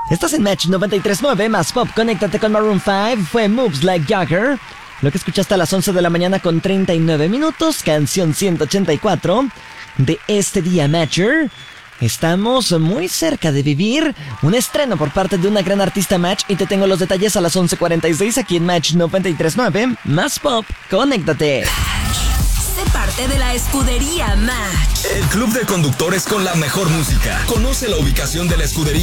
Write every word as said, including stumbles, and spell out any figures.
Estás en Match noventa y tres punto nueve, más pop, conéctate con Maroon cinco, fue Moves Like Jagger. Lo que escuchaste a las once de la mañana con treinta y nueve minutos, canción ciento ochenta y cuatro de este día Matcher. Estamos muy cerca de vivir un estreno por parte de una gran artista Match y te tengo los detalles a las once cuarenta y seis aquí en Match noventa y tres punto nueve, más pop, conéctate. Sé parte de la escudería Match. El club de conductores con la mejor música. Conoce la ubicación de la escudería